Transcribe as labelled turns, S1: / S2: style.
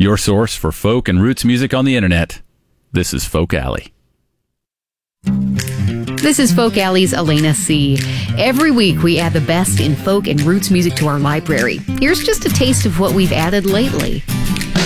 S1: your source for folk and roots music on the internet. This is Folk Alley.
S2: This is Folk Alley's Elena C. Every week we add the best in folk and roots music to our library. Here's just a taste of what we've added lately.